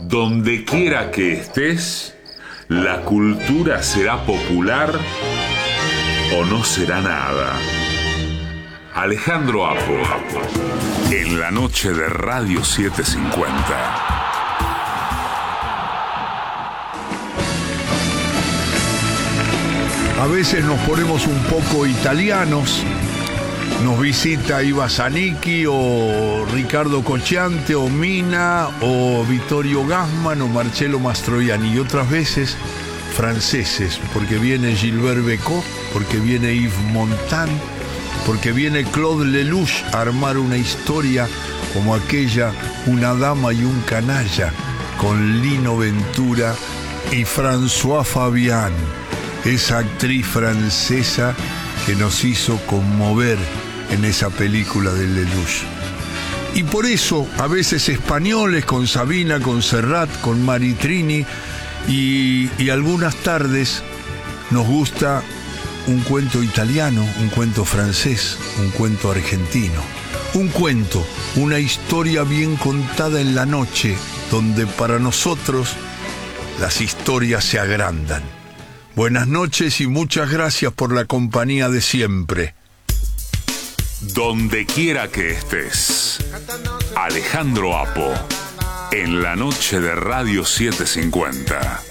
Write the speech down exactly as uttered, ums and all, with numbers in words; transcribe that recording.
Donde quiera que estés, la cultura será popular o no será nada. Alejandro Apo, en la noche de Radio setecientos cincuenta. A veces nos ponemos un poco italianos. Nos visita Iva Zanicchi o Ricardo Cocciante o Mina o Vittorio Gassman o Marcello Mastroianni, y otras veces franceses, porque viene Gilbert Bécaud, porque viene Yves Montand, porque viene Claude Lelouch a armar una historia como aquella Una dama y un canalla, con Lino Ventura y François Fabian, esa actriz francesa que nos hizo conmover en esa película de Lelouch. Y por eso, a veces españoles, con Sabina, con Serrat, con Maritrini, y, y algunas tardes nos gusta un cuento italiano, un cuento francés, un cuento argentino. Un cuento, una historia bien contada en la noche, donde para nosotros las historias se agrandan. Buenas noches y muchas gracias por la compañía de siempre. Donde quiera que estés, Alejandro Apo, en la noche de Radio setecientos cincuenta.